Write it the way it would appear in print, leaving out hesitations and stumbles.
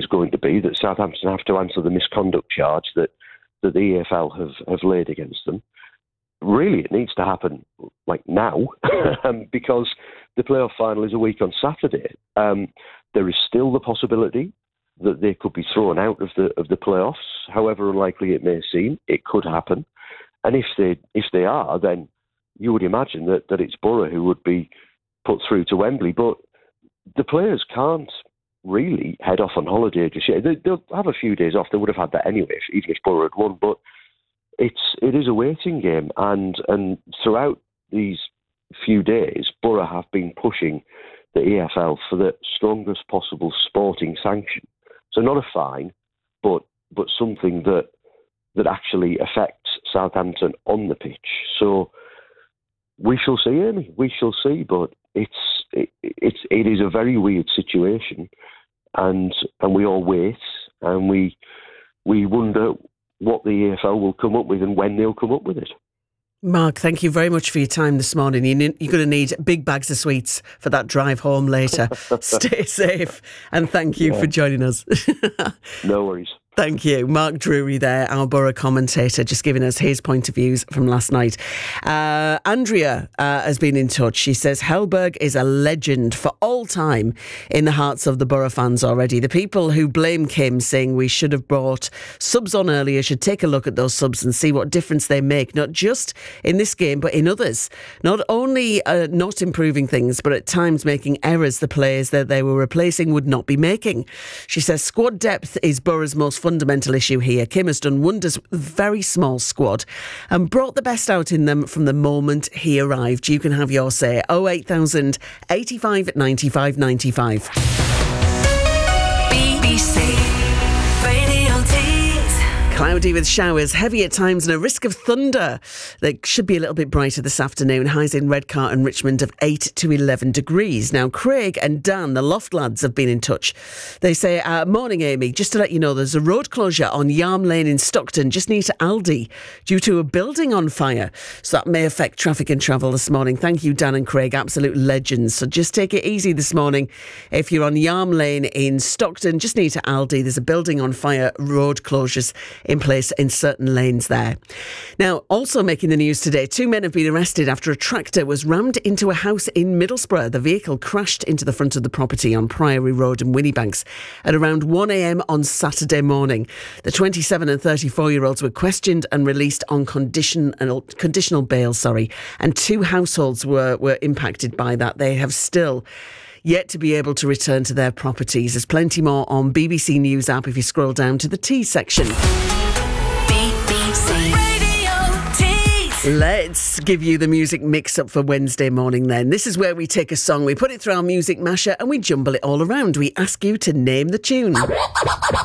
going to be that Southampton have to answer the misconduct charge that the EFL have laid against them. Really, it needs to happen like now because the playoff final is a week on Saturday. There is still the possibility that they could be thrown out of the playoffs, however unlikely it may seem. It could happen. And if they are, then you would imagine that it's Borough who would be put through to Wembley. But the players can't really head off on holiday just yet. They'll have a few days off. They would have had that anyway, even if Borough had won. But it is a waiting game. And throughout these few days, Borough have been pushing the EFL for the strongest possible sporting sanction. So not a fine, but something that actually affects Southampton on the pitch. So we shall see, Amy. We shall see. But it is a very weird situation, and we all wait, and we wonder what the EFL will come up with and when they'll come up with it. Mark, thank you very much for your time this morning. You're going to need big bags of sweets for that drive home later. Stay safe, and thank you for joining us. No worries. Thank you. Mark Drury there, our Borough commentator, just giving us his point of views from last night. Andrea has been in touch. She says Hellberg is a legend for all time in the hearts of the Borough fans already. The people who blame Kim, saying we should have brought subs on earlier, should take a look at those subs and see what difference they make, not just in this game, but in others. Not only not improving things, but at times making errors the players that they were replacing would not be making. She says squad depth is Borough's most fundamental issue here. Kim has done wonders with a very small squad and brought the best out in them from the moment he arrived. You can have your say. 08000 85 95 95. BBC Radio Tees. Cloudy with showers, heavy at times and a risk of thunder. They should be a little bit brighter this afternoon. Highs in Redcar and Richmond of 8 to 11 degrees. Now, Craig and Dan, the Loft lads, have been in touch. They say, morning, Amy. Just to let you know, there's a road closure on Yarm Lane in Stockton, just near to Aldi, due to a building on fire. So that may affect traffic and travel this morning. Thank you, Dan and Craig, absolute legends. So just take it easy this morning. If you're on Yarm Lane in Stockton, just near to Aldi, there's a building on fire, road closures in place in certain lanes there. Now, also making the news today, 2 men have been arrested after a tractor was rammed into a house in Middlesbrough. The vehicle crashed into the front of the property on Priory Road in Winniebanks at around 1 a.m. on Saturday morning. The 27 and 34-year-olds were questioned and released on conditional bail, and 2 households were impacted by that. They have still yet to be able to return to their properties. There's plenty more on BBC News app if you scroll down to the T section. BBC Radio Tees. Let's give you the music mix-up for Wednesday morning then. This is where we take a song, we put it through our music masher and we jumble it all around. We ask you to name the tune.